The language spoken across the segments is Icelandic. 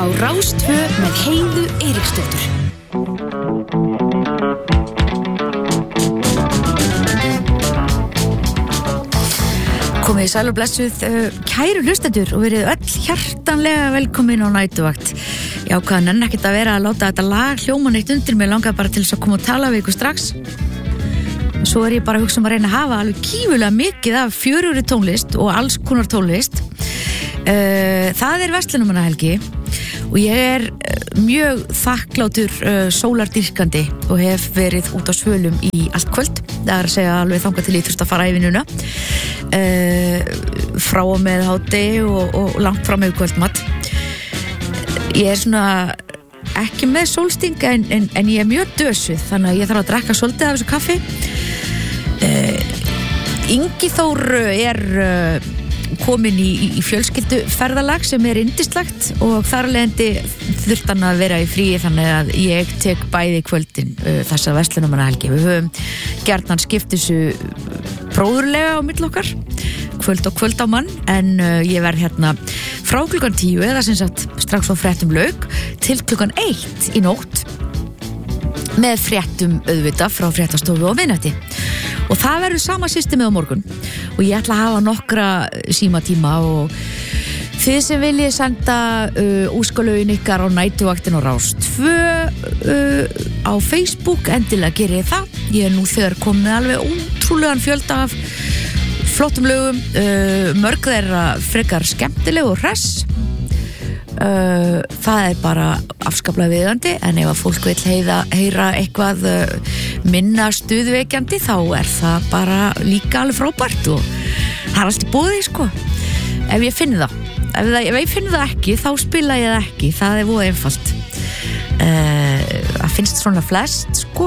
á Rás 2 með Heiðu Eiríksdóttur. Komið sæl og blessuð, kæru hlustendur og verið öll hjartanlega velkomin á nætuvakt. Já, hvað nenni ekkert að vera að láta þetta lag hljóma neitt undir mig, langar bara til þess að koma og tala við ykkur strax. Svo ég bara að hugsa að reyna að hafa alveg gífulega mikið af fjörugri tónlist og alls konar tónlist. Það verslunarmannahelgi og ég mjög þakklátur sólardýrkandi og hef verið út á svölum í allt kvöld. Það að segja alveg þangað til ég þurfti að fara í vinnuna frá og með hádegi og langt fram með kvöldmatt. Ég svona ekki með sólsting en ég mjög dösuð, þannig að ég þarf að drekka svolítið af þessu kaffi. Ingi Þór komin í fjölskylduferðalag sem yndislegt og þar leðandi þurft hann að vera í fríi, þannig að ég tek bæði kvöldin þessa verslunarmannahelgi. Við höfum gjarnan skipt þessu bróðurlega á milli okkar, kvöld og kvöld á mann, en ég verð hérna frá klukkan 10 eða sem sagt strax á fréttum lauk til klukkan 1 í nótt með fréttum auðvitað frá fréttastofu og miðnætti. Og það verður sama systemið á morgun og ég ætla að hafa nokkra símatíma og þið sem viljið senda úrskalögin ykkar á nætuvaktin og Rás 2 á Facebook, endilega gerið það. Ég nú þegar komið alveg ótrúlegan fjölda af flottum lögum, mörg þeirra frekar skemmtileg og hress. Það bara afskaplega viðandi, en ef að fólk vill heyra eitthvað minna stuðveikjandi þá það bara líka alveg frábært og það allt í boði, sko, ef ég finn það. Ef ég finn það ekki, þá spila ég það ekki. Það voða einfalt. Það finnst svona flest, sko.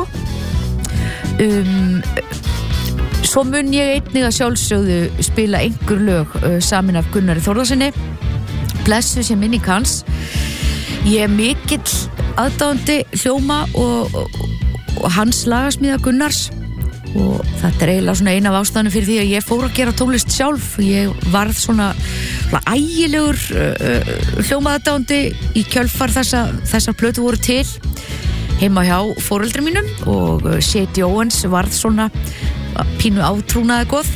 Svo mun ég einnig að sjálfsögðu spila einhver lög samin af Gunnari Þórðarsyni, blessu sem minning hans. Ég mikill aðdáandi hljóma og hans lagasmíða Gunnars og þetta eiginlega svona eina af ástæðunum fyrir því að ég fór að gera tónlist sjálf. Ég varð svona ægilegur hljómaaðdáandi í kjölfar þessar plötu voru til heima hjá foreldrum mínum og C.D. Owens varð svona pínu átrúnaði góð.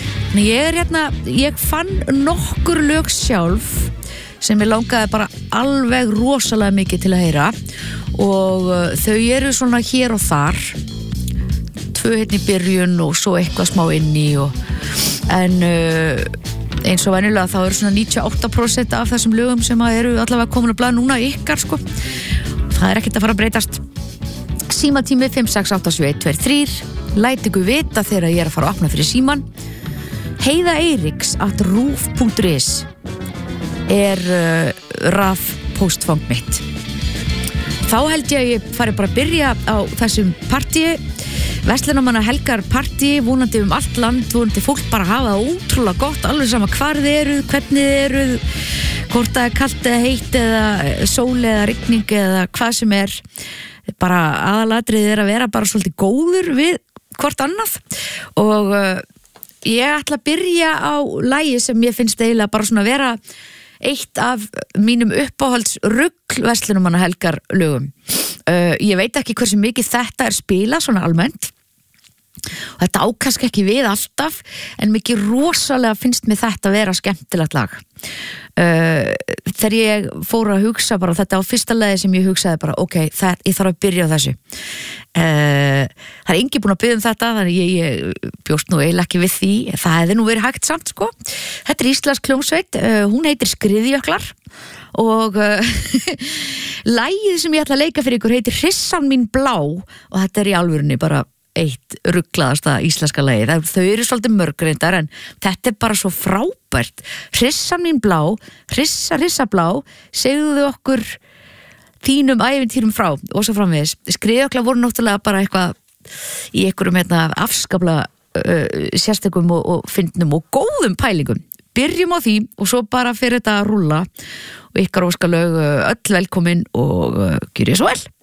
Ég fann nokkur lög sjálf sem ég langaði bara alveg rosalega mikið til að heyra og þau eru svona hér og þar, 2 hérna í byrjun og svo eitthvað smá inni en eins og venjulega þá eru svona 98% af þessum lögum sem eru allavega komin að blað núna ykkar, sko. Það ekkert að fara að breytast. Símatími 5687123, læt ykkur vita þegar ég að fara að opna fyrir síman. Heiða Eiríks@ruf.is rafpóstfang mitt. Þá held ég að ég fari bara að byrja á þessum partíi, verslunarmannahelgar partíi, vonandi allt land, vonandi fólk bara hafa það ótrúlega gott, alveg sama hvar þið eruð, hvernig þið eruð, hvort það kalt eða heitt eða sól eða rigning eða hvað sem bara aðalatriðið að vera bara svolítið góður við hvort annað og ég ætla að byrja á lagi sem ég finnst eiginlega bara svona vera eitt af mínum uppáhalds ruglverslunarmannahelgar lögum. Ég veit ekki hversu mikið þetta spilað svona almennt og þetta ákast ekki við alltaf, en mikið rosalega finnst mér þetta vera skemmtilegt lag. Þegar ég fór að hugsa bara, þetta á fyrsta lagi sem ég hugsaði bara, ok, ég þarf að byrja á þessu. Það enginn búin að biðja þetta, þannig ég bjóst nú eiginlega ekki við því. Það hefði nú verið hægt samt, sko. Þetta íslensk hljómsveit, hún heitir Skriðjöklar og lagið sem ég ætla að leika fyrir ykkur heitir Hrissan mín blá og þetta í alvörunni bara eitt rugglaðasta íslenska lagi. Þau eru svolítið mörgreyndar en þetta bara svo frábært. Hrissan mín blá, hrissa blá, segðu okkur þínum ævintýrum frá og svo framvegis. Skriðjöklar voru náttúrulega bara eitthvað í einhverjum afskaplega sérstökum og fyndnum og góðum pælingum. Byrjum á því og svo bara fyrir þetta að rúlla og ykkar óskalög öll velkomin og gjörið svo vel.